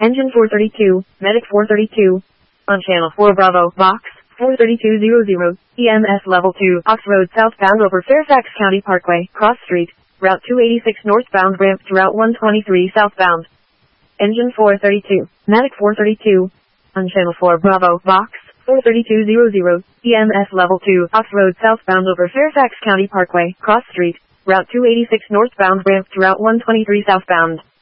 Engine 432, Medic 432. On Channel 4 Bravo, Box 43200, EMS Level 2, Ox Road southbound over Fairfax County Parkway, Cross Street, Route 286 northbound ramp to Route 123 southbound. Engine 432, Medic 432. On Channel 4 Bravo, Box 43200, EMS Level 2, Ox Road southbound over Fairfax County Parkway, Cross Street, Route 286 northbound ramp to Route 123 southbound.